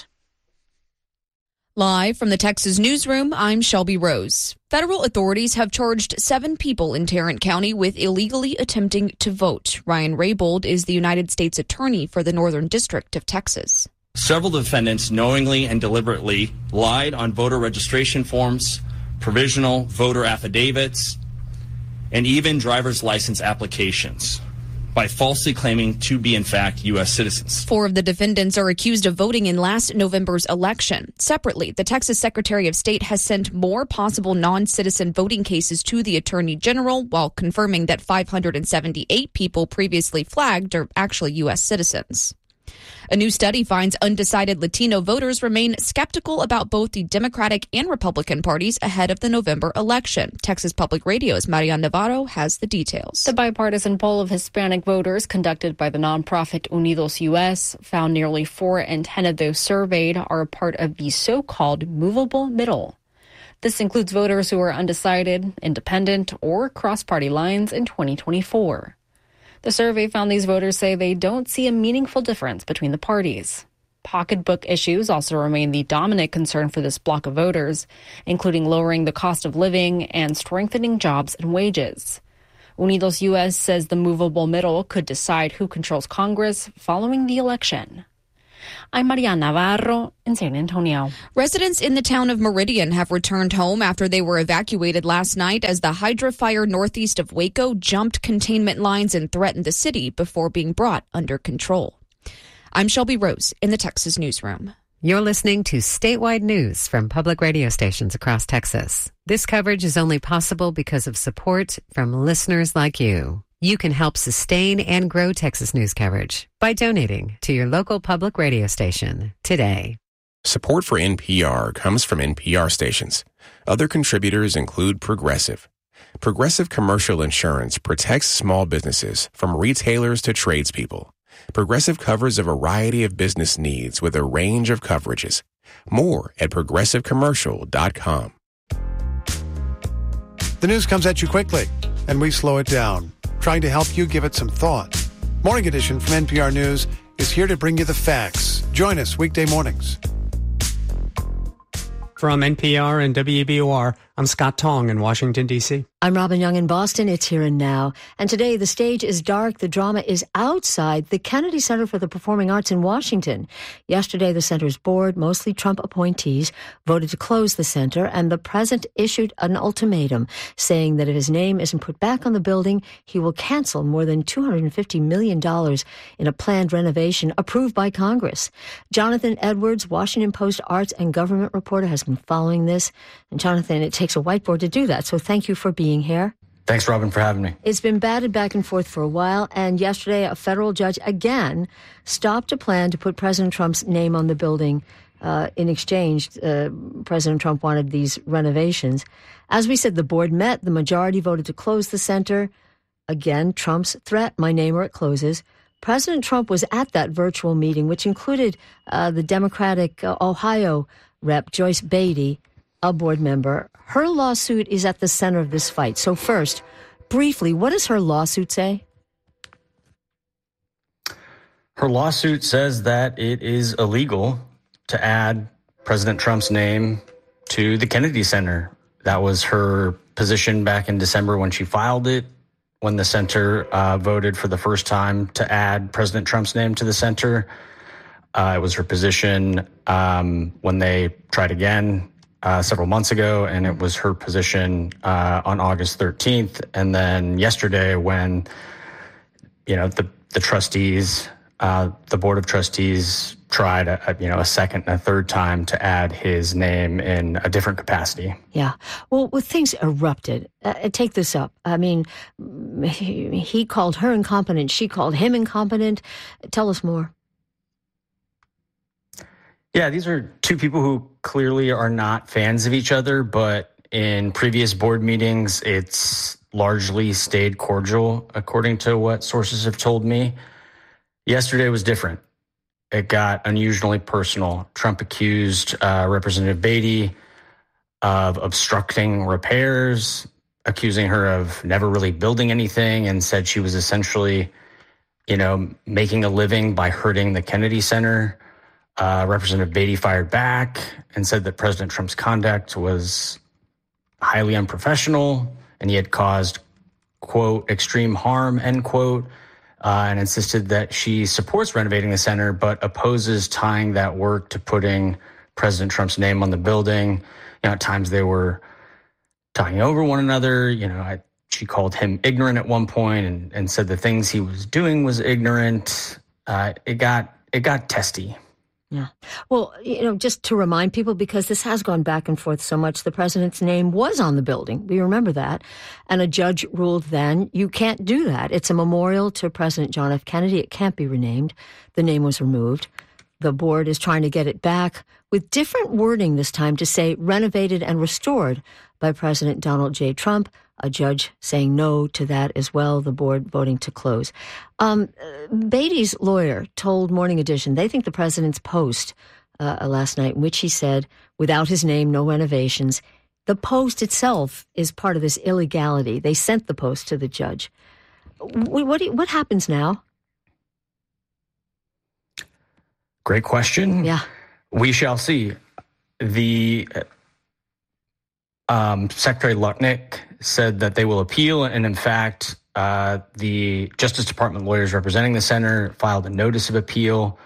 Live from the Texas newsroom, I'm Shelby Rose. Federal authorities have charged seven people in Tarrant County with illegally attempting to vote. Ryan Raybould is the United States Attorney for the Northern District of Texas. Several defendants knowingly and deliberately lied on voter registration forms, provisional voter affidavits, and even driver's license applications by falsely claiming to be, in fact, U S citizens. Four of the defendants are accused of voting in last November's election. Separately, the Texas Secretary of State has sent more possible non-citizen voting cases to the Attorney General while confirming that five hundred seventy-eight people previously flagged are actually U S citizens. A new study finds undecided Latino voters remain skeptical about both the Democratic and Republican parties ahead of the November election. Texas Public Radio's Marian Navarro has the details. The bipartisan poll of Hispanic voters conducted by the nonprofit Unidos U S found nearly four in ten of those surveyed are a part of the so-called movable middle. This includes voters who are undecided, independent, or cross party lines in twenty twenty-four. The survey found these voters say they don't see a meaningful difference between the parties. Pocketbook issues also remain the dominant concern for this bloc of voters, including lowering the cost of living and strengthening jobs and wages. Unidos U S says the movable middle could decide who controls Congress following the election. I'm Mariana Navarro in San Antonio. Residents in the town of Meridian have returned home after they were evacuated last night as the Hydra fire northeast of Waco jumped containment lines and threatened the city before being brought under control. I'm Shelby Rose in the Texas Newsroom. You're listening to statewide news from public radio stations across Texas. This coverage is only possible because of support from listeners like you. You can help sustain and grow Texas news coverage by donating to your local public radio station today. Support for N P R comes from N P R stations. Other contributors include Progressive. Progressive Commercial Insurance protects small businesses from retailers to tradespeople. Progressive covers a variety of business needs with a range of coverages. More at progressive commercial dot com. The news comes at you quickly, and we slow it down, trying to help you give it some thought. Morning Edition from N P R News is here to bring you the facts. Join us weekday mornings. From N P R and W B O R, I'm Scott Tong in Washington, D C I'm Robin Young in Boston. It's Here and Now. And today, the stage is dark. The drama is outside the Kennedy Center for the Performing Arts in Washington. Yesterday, the center's board, mostly Trump appointees, voted to close the center, and the president issued an ultimatum saying that if his name isn't put back on the building, he will cancel more than two hundred fifty million dollars in a planned renovation approved by Congress. Jonathan Edwards, Washington Post arts and government reporter, has been following this. And Jonathan, it takes a whiteboard to do that, so thank you for being here. Thanks, Robin, for having me. It's been batted back and forth for a while, and yesterday a federal judge again stopped a plan to put President Trump's name on the building. Uh, in exchange, uh, President Trump wanted these renovations. As we said, the board met. The majority voted to close the center. Again, Trump's threat, my name or it closes. President Trump was at that virtual meeting, which included uh, the Democratic uh, Ohio rep, Joyce Beatty, a board member. Her lawsuit is at the center of this fight. So first, briefly, what does her lawsuit say? Her lawsuit says that it is illegal to add President Trump's name to the Kennedy Center. That was her position back in December when she filed it, when the center uh, voted for the first time to add President Trump's name to the center. Uh, it was her position um, when they tried again Uh, several months ago, and it was her position uh, on August thirteenth. And then yesterday when, you know, the, the trustees, uh, the board of trustees tried, a, a, you know, a second and a third time to add his name in a different capacity. Yeah. Well, well things erupted. Uh, take this up. I mean, he, he called her incompetent. She called him incompetent. Tell us more. Yeah, these are two people who clearly are not fans of each other, but in previous board meetings, it's largely stayed cordial, according to what sources have told me. Yesterday was different. It got unusually personal. Trump accused uh, Representative Beatty of obstructing repairs, accusing her of never really building anything, and said she was essentially, you know, making a living by hurting the Kennedy Center. Uh, Representative Beatty fired back and said that President Trump's conduct was highly unprofessional and he had caused, quote, extreme harm, end quote, uh, and insisted that she supports renovating the center but opposes tying that work to putting President Trump's name on the building. You know, at times they were talking over one another. You know, I, she called him ignorant at one point and, and said the things he was doing was ignorant. Uh, it got it got testy. Yeah. Well, you know, just to remind people, because this has gone back and forth so much, the president's name was on the building. We remember that. And a judge ruled then, you can't do that. It's a memorial to President John F. Kennedy. It can't be renamed. The name was removed. The board is trying to get it back with different wording this time to say renovated and restored by President Donald J. Trump. A judge saying no to that as well, the board voting to close. Um, Beatty's lawyer told Morning Edition they think the president's post uh, last night, in which he said, without his name, no renovations, the post itself is part of this illegality. They sent the post to the judge. What, what, do you, what happens now? Great question. Yeah. We shall see. The um, Secretary Lutnick said that they will appeal, and in fact, uh, the Justice Department lawyers representing the center filed a notice of appeal.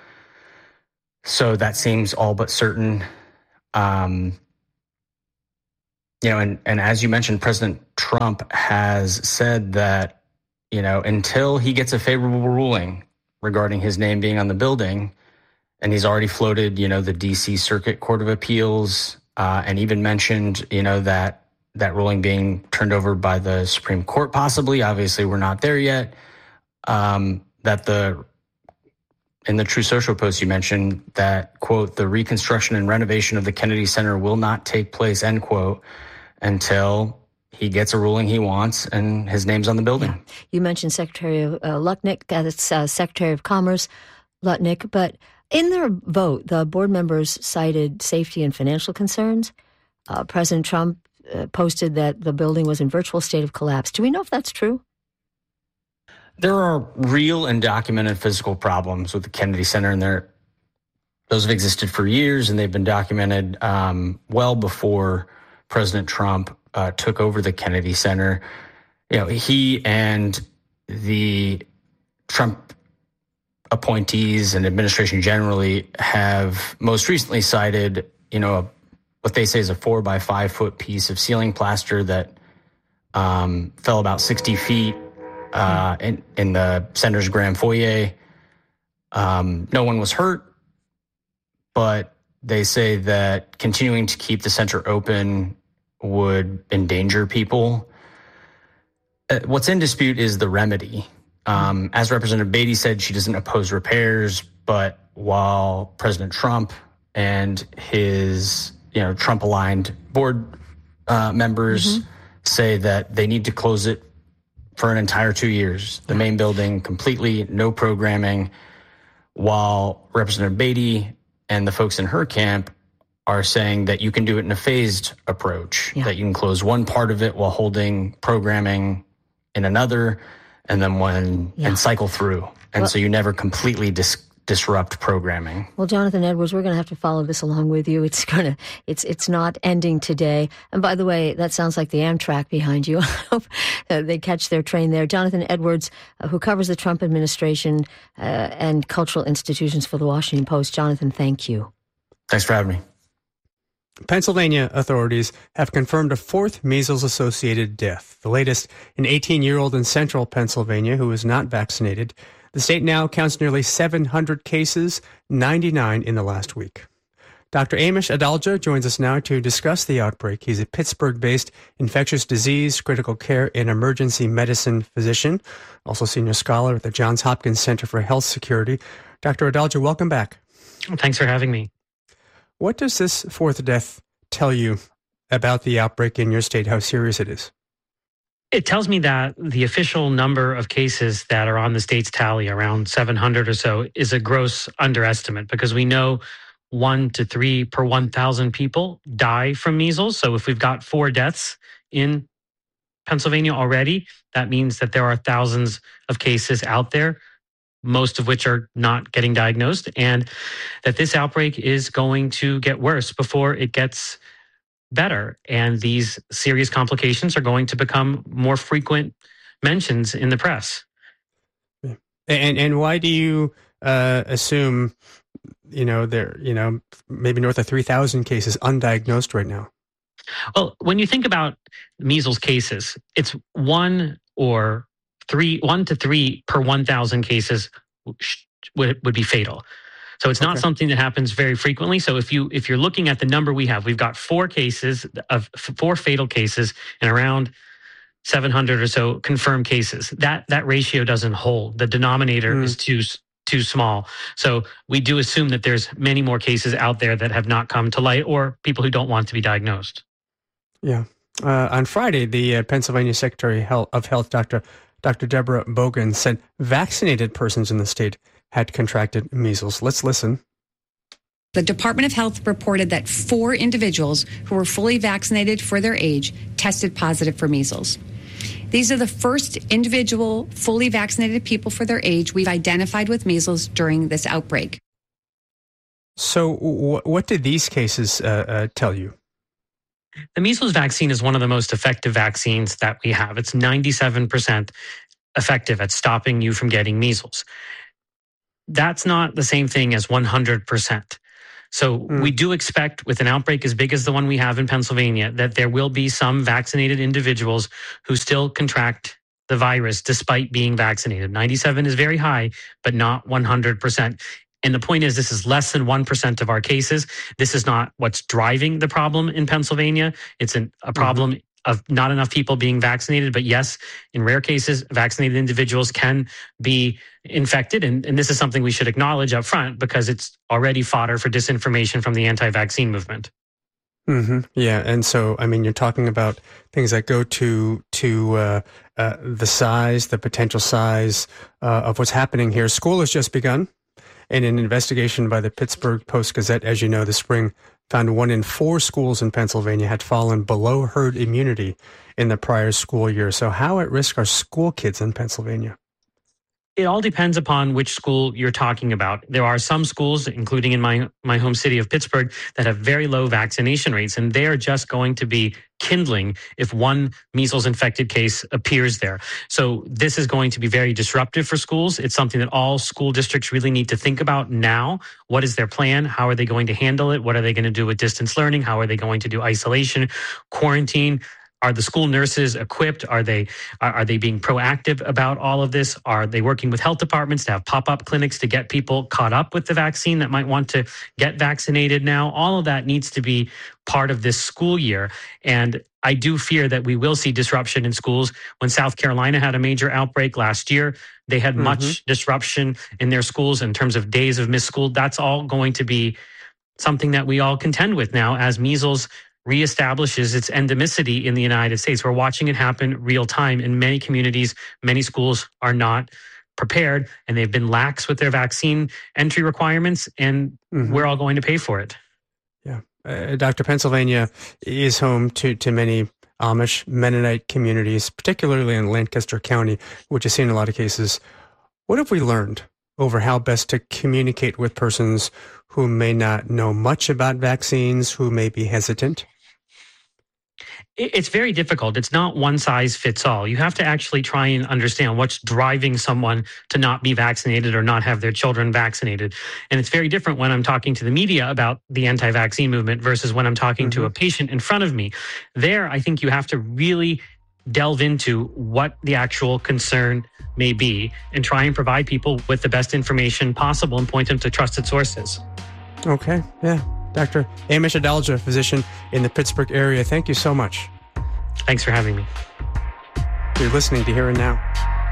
So that seems all but certain. Um, you know, and, and as you mentioned, President Trump has said that, you know, until he gets a favorable ruling regarding his name being on the building, and he's already floated, you know, the D C Circuit Court of Appeals, uh, and even mentioned, you know, that that ruling being turned over by the Supreme Court, possibly. Obviously, we're not there yet. Um, that the, in the True Social post you mentioned that, quote, the reconstruction and renovation of the Kennedy Center will not take place, end quote, until he gets a ruling he wants and his name's on the building. Yeah. You mentioned Secretary of uh, Lutnick, that's uh, Secretary of Commerce Lutnick, but in their vote, the board members cited safety and financial concerns. Uh, President Trump uh, posted that the building was in virtual state of collapse. Do we know if that's true? There are real and documented physical problems with the Kennedy Center, and they're, those have existed for years, and they've been documented um, well before President Trump uh, took over the Kennedy Center. You know, he and the Trump appointees and administration generally have most recently cited, you know, a, what they say is a four by five foot piece of ceiling plaster that um, fell about sixty feet uh, in, in the center's grand foyer. Um, no one was hurt, but they say that continuing to keep the center open would endanger people. Uh, what's in dispute is the remedy. Um, as Representative Beatty said, she doesn't oppose repairs, but while President Trump and his, you know, Trump-aligned board uh, members mm-hmm. say that they need to close it for an entire two years, the main building completely, no programming, while Representative Beatty and the folks in her camp are saying that you can do it in a phased approach, yeah. that you can close one part of it while holding programming in another, and then one yeah. and cycle through. And well, so you never completely dis- disrupt programming. Well, Jonathan Edwards, we're going to have to follow this along with you. It's going to, it's, it's not ending today. And by the way, that sounds like the Amtrak behind you. I hope they catch their train there. Jonathan Edwards, uh, who covers the Trump administration uh, and cultural institutions for the Washington Post. Jonathan, thank you. Thanks for having me. Pennsylvania authorities have confirmed a fourth measles-associated death, the latest an eighteen-year-old in central Pennsylvania who is not vaccinated. The state now counts nearly seven hundred cases, ninety-nine in the last week. Doctor Amish Adalja joins us now to discuss the outbreak. He's a Pittsburgh-based infectious disease, critical care, and emergency medicine physician, also senior scholar at the Johns Hopkins Center for Health Security. Doctor Adalja, welcome back. Thanks for having me. What does this fourth death tell you about the outbreak in your state, how serious it is? It tells me that the official number of cases that are on the state's tally, around seven hundred or so, is a gross underestimate, because we know one to three per one thousand people die from measles. So if we've got four deaths in Pennsylvania already, that means that there are thousands of cases out there, most of which are not getting diagnosed, and that this outbreak is going to get worse before it gets better. And these serious complications are going to become more frequent mentions in the press. And and why do you uh, assume, you know, there, you know, maybe north of three thousand cases undiagnosed right now? Well, when you think about measles cases, it's one or Three, one to three per one thousand cases would, would be fatal. So it's not Okay. something that happens very frequently. So if you if you're looking at the number we have, we've got four cases of four fatal cases and around seven hundred or so confirmed cases. That that ratio doesn't hold. The denominator mm. is too too small. So we do assume that there's many more cases out there that have not come to light, or people who don't want to be diagnosed. Yeah. Uh, on Friday, the uh, Pennsylvania Secretary of Health, Doctor Doctor Deborah Bogan, said vaccinated persons in the state had contracted measles. Let's listen. The Department of Health reported that four individuals who were fully vaccinated for their age tested positive for measles. These are the first individual fully vaccinated people for their age we've identified with measles during this outbreak. So w- what did these cases uh, uh, tell you? The measles vaccine is one of the most effective vaccines that we have. It's ninety-seven percent effective at stopping you from getting measles. That's not the same thing as one hundred percent. So mm. we do expect, with an outbreak as big as the one we have in Pennsylvania, that there will be some vaccinated individuals who still contract the virus despite being vaccinated. ninety-seven is very high, but not one hundred percent. And the point is, this is less than one percent of our cases. This is not what's driving the problem in Pennsylvania. It's an, a problem mm. of not enough people being vaccinated. But yes, in rare cases, vaccinated individuals can be infected. And, and this is something we should acknowledge up front, because it's already fodder for disinformation from the anti-vaccine movement. Mm-hmm. Yeah. And so, I mean, you're talking about things that go to to uh, uh, the size, the potential size uh, of what's happening here. School has just begun. And an investigation by the Pittsburgh Post-Gazette, as you know, this spring, found one in four schools in Pennsylvania had fallen below herd immunity in the prior school year. So how at risk are school kids in Pennsylvania? It all depends upon which school you're talking about. There are some schools, including in my, my home city of Pittsburgh, that have very low vaccination rates, and they're just going to be kindling if one measles infected case appears there. So this is going to be very disruptive for schools. It's something that all school districts really need to think about now. What is their plan? How are they going to handle it? What are they going to do with distance learning? How are they going to do isolation, quarantine? Are the school nurses equipped? Are they are they being proactive about all of this? Are they working with health departments to have pop-up clinics to get people caught up with the vaccine that might want to get vaccinated now? All of that needs to be part of this school year. And I do fear that we will see disruption in schools. When South Carolina had a major outbreak last year, they had mm-hmm. much disruption in their schools in terms of days of missed school. That's all going to be something that we all contend with now as measles reestablishes its endemicity in the United States. We're watching it happen real time in many communities. Many schools are not prepared, and they've been lax with their vaccine entry requirements, and mm-hmm. we're all going to pay for it. Yeah. Uh, Doctor Pennsylvania is home to, to many Amish Mennonite communities, particularly in Lancaster County, which has seen a lot of cases. What have we learned over how best to communicate with persons who may not know much about vaccines, who may be hesitant? It's very difficult. It's not one size fits all. You have to actually try and understand what's driving someone to not be vaccinated or not have their children vaccinated. And it's very different when I'm talking to the media about the anti-vaccine movement versus when I'm talking mm-hmm. to a patient in front of me. There, I think you have to really delve into what the actual concern may be and try and provide people with the best information possible and point them to trusted sources. Okay, yeah. Doctor Amish Adalja, physician in the Pittsburgh area, thank you so much. Thanks for having me. You're listening to Here and Now.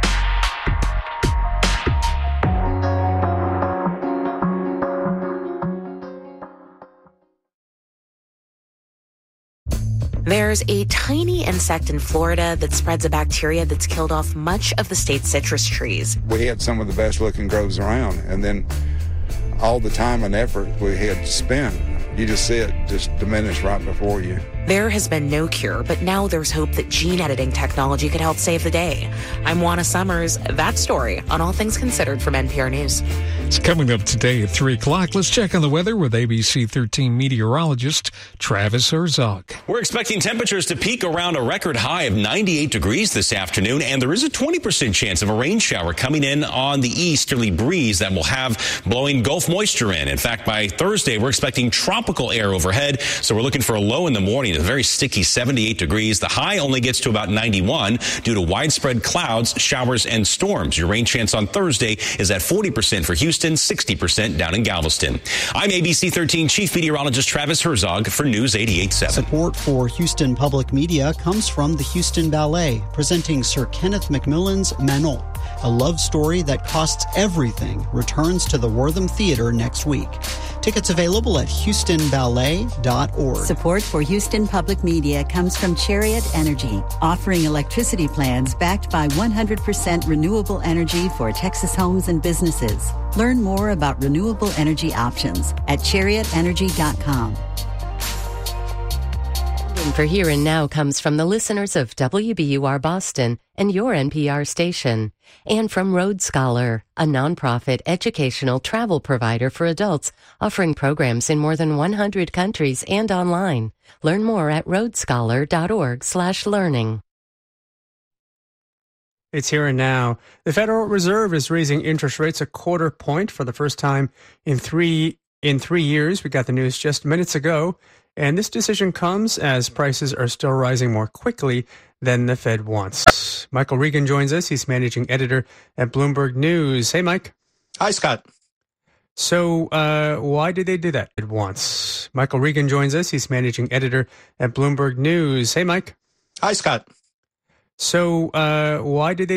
There's a tiny insect in Florida that spreads a bacteria that's killed off much of the state's citrus trees. We had some of the best looking groves around, and then all the time and effort we had spent, you just see it just diminish right before you. There has been no cure, but now there's hope that gene editing technology could help save the day. I'm Juana Summers. That story on All Things Considered from N P R News. It's coming up today at three o'clock. Let's check on the weather with A B C thirteen meteorologist Travis Herzog. We're expecting temperatures to peak around a record high of ninety-eight degrees this afternoon, and there is a twenty percent chance of a rain shower coming in on the easterly breeze that will have blowing Gulf moisture in. In fact, by Thursday, we're expecting tropical air overhead, so we're looking for a low in the morning a very sticky seventy-eight degrees. The high only gets to about ninety-one due to widespread clouds, showers, and storms. Your rain chance on Thursday is at forty percent for Houston, sixty percent down in Galveston. I'm A B C thirteen Chief Meteorologist Travis Herzog for News eighty-eight point seven. Support for Houston Public Media comes from the Houston Ballet, presenting Sir Kenneth McMillan's Manon. A love story that costs everything returns to the Wortham Theater next week. Tickets available at houston ballet dot org. Support for Houston Public Media comes from Chariot Energy, offering electricity plans backed by one hundred percent renewable energy for Texas homes and businesses. Learn more about renewable energy options at chariot energy dot com. For Here and Now comes from the listeners of W B U R Boston and your N P R station, and from Road Scholar, a nonprofit educational travel provider for adults offering programs in more than one hundred countries and online. Learn more at road scholar dot org slash learning. It's Here and Now. The Federal Reserve is raising interest rates a quarter point for the first time in three in three years. We got the news just minutes ago. And this decision comes as prices are still rising more quickly than the Fed wants. Michael Regan joins us. He's managing editor at Bloomberg News. Hey, Mike. Hi, Scott. So uh, why did they do that at once? Michael Regan joins us. He's managing editor at Bloomberg News. Hey, Mike. Hi, Scott. So uh, why did they